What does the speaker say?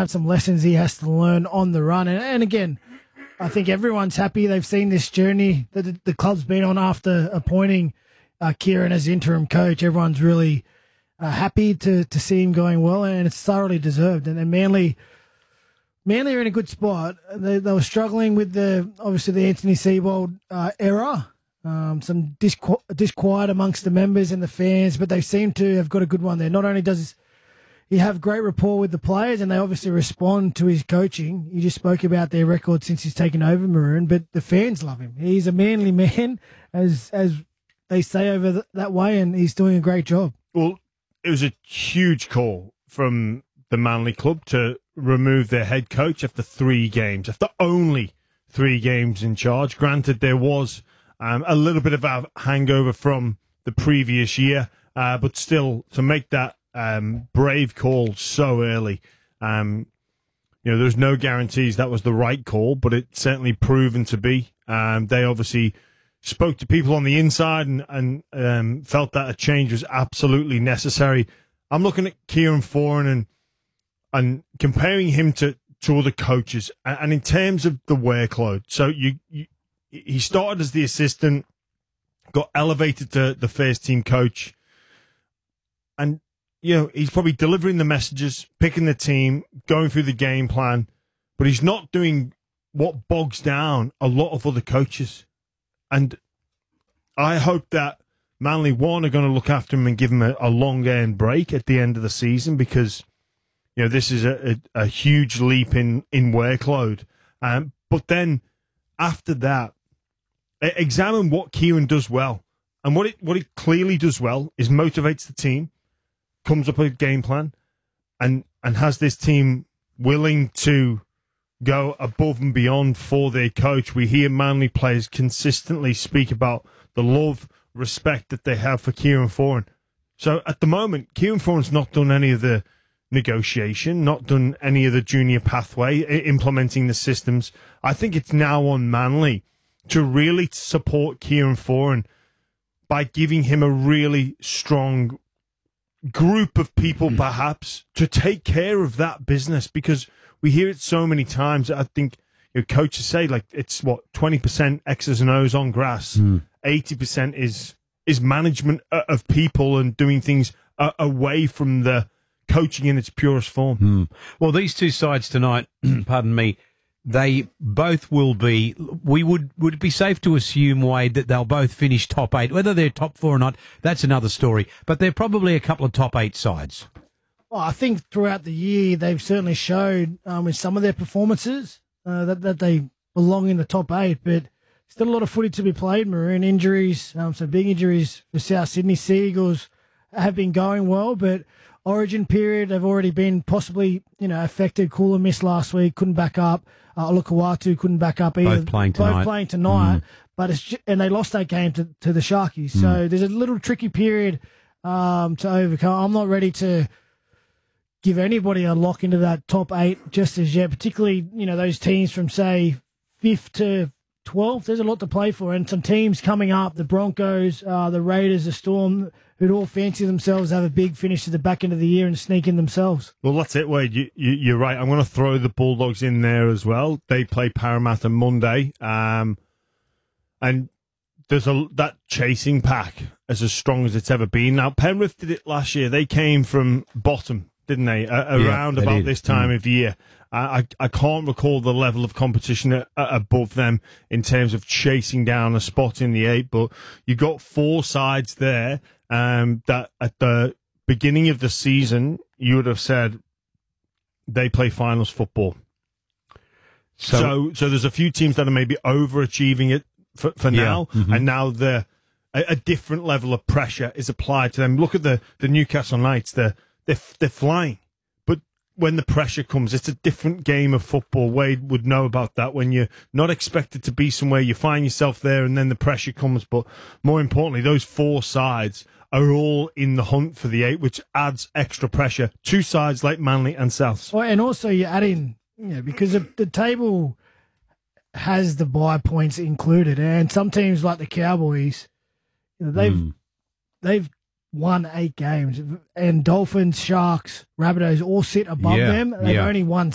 have some lessons he has to learn on the run. And again, I think everyone's happy. They've seen this journey that the club's been on after appointing Kieran as interim coach. Everyone's really happy to see him going well, and it's thoroughly deserved. And then Manly are in a good spot. They were struggling with obviously the Anthony Seibold era. Some disquiet amongst the members and the fans, but they seem to have got a good one there. Not only does he have great rapport with the players, and they obviously respond to his coaching. You just spoke about their record since he's taken over, Maroon, but the fans love him. He's a manly man, as they say over that way, and he's doing a great job. Well, it was a huge call from the Manly club to remove their head coach after 3 games, after only 3 games in charge. Granted, there was a little bit of a hangover from the previous year, but still, to make that brave call so early, there's no guarantees that was the right call, but it's certainly proven to be. They obviously spoke to people on the inside and felt that a change was absolutely necessary. I'm looking at Kieran Foran and comparing him to other coaches, and in terms of the workload. So he started as the assistant, got elevated to the first team coach, and he's probably delivering the messages, picking the team, going through the game plan, but he's not doing what bogs down a lot of other coaches. And I hope that Manly One are going to look after him and give him a long-earned break at the end of the season, because this is a huge leap in workload. But then after that, examine what Kieran does well. And what it clearly does well is motivates the team, comes up with a game plan, and has this team willing to go above and beyond for their coach. We hear Manly players consistently speak about the love, respect that they have for Kieran Foran. So at the moment, Kieran Foran's not done any of the negotiation, not done any of the junior pathway, implementing the systems. I think it's now on Manly to really support Kieran Foran by giving him a really strong group of people, perhaps, to take care of that business, because we hear it so many times. I think coaches say, like, it's 20% X's and O's on grass, 80% is management of people and doing things away from the coaching in its purest form. Well, these two sides tonight, pardon me, they both will be, would it be safe to assume, Wade, that they'll both finish top 8? Whether they're top 4 or not, that's another story. But they're probably a couple of top 8 sides. Well, I think throughout the year, they've certainly showed with some of their performances that they belong in the top 8. But still a lot of footy to be played. Maroon injuries, some big injuries for South Sydney. Sea Eagles have been going well, but Origin period, they've already been possibly, affected. Cooler missed last week, couldn't back up. Olakau'atu couldn't back up either. Both playing tonight. But and they lost that game to the Sharkies. So there's a little tricky period to overcome. I'm not ready to give anybody a lock into that top 8 just as yet, particularly, those teams from, say, 5th to 12th. There's a lot to play for, and some teams coming up, the Broncos, the Raiders, the Storm, who'd all fancy themselves have a big finish at the back end of the year and sneak in themselves. Well, that's it, Wade. You're right. I'm going to throw the Bulldogs in there as well. They play Parramatta Monday, and there's that chasing pack as strong as it's ever been. Now, Penrith did it last year. They came from bottom, didn't they, around about this time of year. I can't recall the level of competition above them in terms of chasing down a spot in the 8, but you've got 4 sides there that at the beginning of the season you would have said they play finals football. So there's a few teams that are maybe overachieving it for now, and now a different level of pressure is applied to them. Look at the Newcastle Knights. They're flying. When the pressure comes, it's a different game of football. Wade would know about that. When you're not expected to be somewhere, you find yourself there, and then the pressure comes. But more importantly, those 4 sides are all in the hunt for the 8, which adds extra pressure to sides like Manly and Souths. Well, and also you add in, because the table has the bye points included, and some teams like the Cowboys, they've won 8 games, and Dolphins, Sharks, Rabbitohs all sit above them. They've only won